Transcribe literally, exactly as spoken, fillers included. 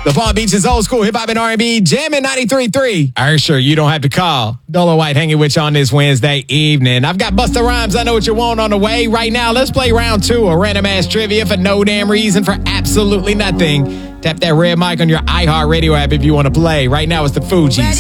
The Palm Beach's old school hip hop and R and B, jamming ninety-three point three. Ursher, you don't have to call. Dolo White hanging with you on this Wednesday evening. I've got Busta Rhymes, I Know What You Want on the way. Right now, let's play round two of random ass trivia for no damn reason, for absolutely nothing. Tap that red mic on your iHeartRadio app if you want to play. Right now, it's the Fugees.